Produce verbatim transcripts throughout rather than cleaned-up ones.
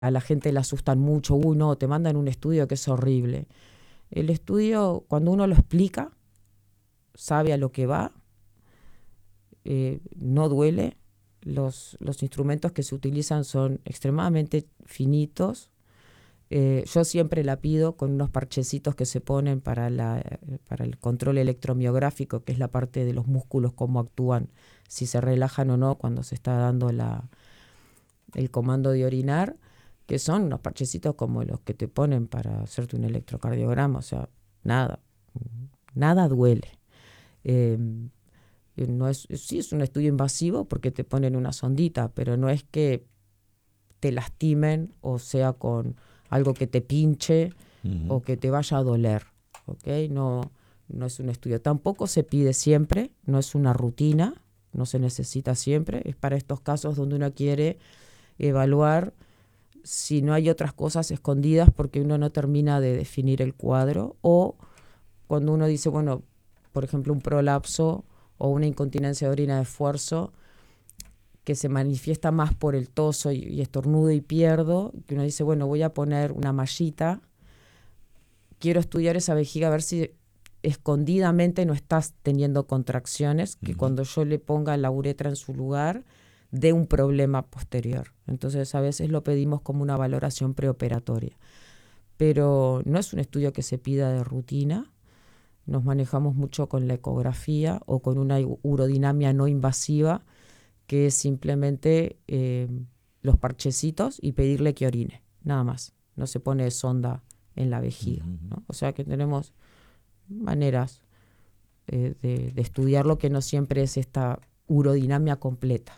a la gente le asustan mucho, uy no, te mandan un estudio que es horrible. El estudio, cuando uno lo explica, sabe a lo que va, eh, no duele, los, los instrumentos que se utilizan son extremadamente finitos. Eh, yo siempre la pido con unos parchecitos que se ponen para, la, para el control electromiográfico, que es la parte de los músculos, cómo actúan, si se relajan o no cuando se está dando la, el comando de orinar, que son unos parchecitos como los que te ponen para hacerte un electrocardiograma, o sea, nada, nada duele. Eh, no es, sí es un estudio invasivo porque te ponen una sondita, pero no es que te lastimen o sea con algo que te pinche uh-huh. o que te vaya a doler, ¿ok? No, no es un estudio. Tampoco se pide siempre, no es una rutina, no se necesita siempre. Es para estos casos donde uno quiere evaluar si no hay otras cosas escondidas porque uno no termina de definir el cuadro, o cuando uno dice, bueno, por ejemplo, un prolapso o una incontinencia de orina de esfuerzo que se manifiesta más por el toso y, y estornudo y pierdo, que uno dice, bueno, voy a poner una mallita, quiero estudiar esa vejiga a ver si escondidamente no estás teniendo contracciones, que uh-huh. cuando yo le ponga la uretra en su lugar, dé un problema posterior. Entonces a veces lo pedimos como una valoración preoperatoria. Pero no es un estudio que se pida de rutina, nos manejamos mucho con la ecografía o con una urodinamia no invasiva, que es simplemente eh, los parchecitos y pedirle que orine, nada más. No se pone sonda en la vejiga, ¿no? O sea que tenemos maneras eh, de, de estudiarlo que no siempre es esta urodinamia completa.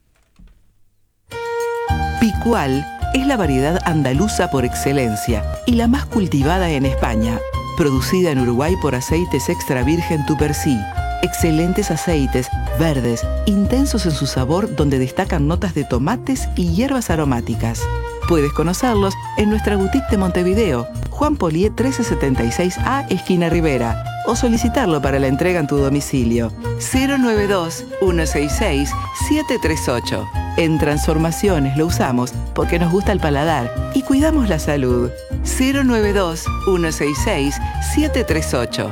Picual es la variedad andaluza por excelencia y la más cultivada en España. Producida en Uruguay por Aceites Extra Virgen Tupercí. Excelentes aceites, verdes, intensos en su sabor, donde destacan notas de tomates y hierbas aromáticas. Puedes conocerlos en nuestra boutique de Montevideo, Juan Polié trece setenta y seis A, esquina Rivera, o solicitarlo para la entrega en tu domicilio. cero nueve dos, uno seis seis, siete tres ocho. En Transformaciones lo usamos porque nos gusta el paladar y cuidamos la salud. cero nueve dos, uno seis seis, siete tres ocho.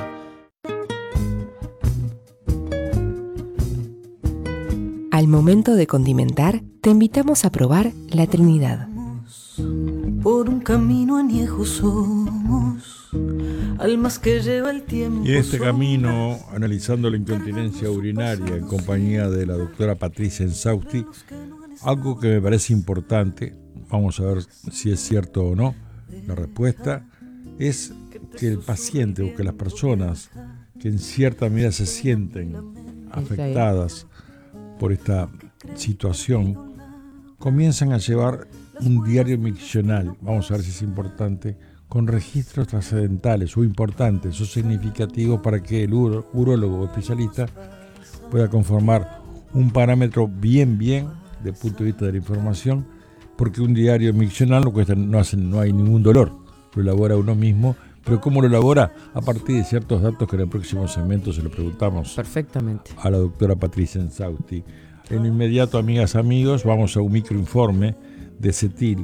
Al momento de condimentar, te invitamos a probar la Trinidad. Por un camino añejo somos, almas que lleva el tiempo. Y en este camino, analizando la incontinencia urinaria en compañía de la doctora Patricia Insausti, algo que me parece importante, vamos a ver si es cierto o no, la respuesta es que el paciente o que las personas que en cierta medida se sienten afectadas por esta situación comienzan a llevar un diario miccional, vamos a ver si es importante, con registros trascendentales o importantes o significativos para que el uro, urólogo o especialista pueda conformar un parámetro bien, bien, desde el punto de vista de la información, porque un diario miccional no, cuesta, no, hace, no hay ningún dolor, lo elabora uno mismo, pero ¿cómo lo elabora? A partir de ciertos datos que en el próximo segmento se lo preguntamos perfectamente a la doctora Patricia Insausti. En lo inmediato, amigas, amigos, vamos a un microinforme de CETIL,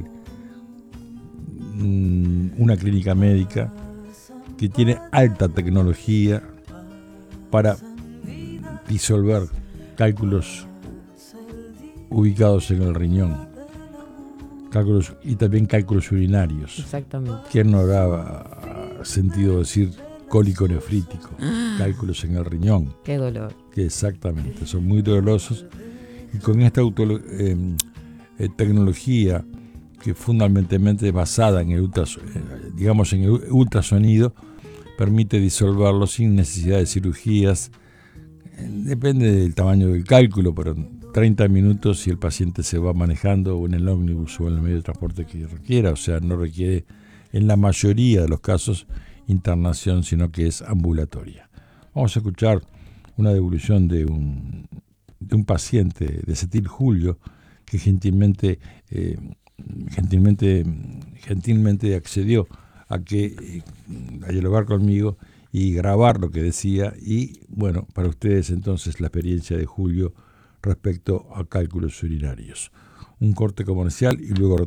una clínica médica que tiene alta tecnología para disolver cálculos ubicados en el riñón, cálculos y también cálculos urinarios. Exactamente. ¿Quién no habrá sentido decir cólico nefrítico? Cálculos en el riñón. Qué dolor. Que exactamente, son muy dolorosos. Y con esta auto, eh, eh, tecnología que fundamentalmente basada en el ultras, eh, digamos en el ultrasonido, permite disolverlo sin necesidad de cirugías. Eh, depende del tamaño del cálculo, pero en treinta minutos si el paciente se va manejando o en el ómnibus o en el medio de transporte que requiera, o sea, no requiere en la mayoría de los casos internación, sino que es ambulatoria. Vamos a escuchar una devolución de un, de un paciente de CETIL, Julio, que gentilmente, eh, gentilmente, gentilmente accedió a, que, eh, a dialogar conmigo y grabar lo que decía. Y bueno, para ustedes entonces la experiencia de Julio respecto a cálculos urinarios. Un corte comercial y luego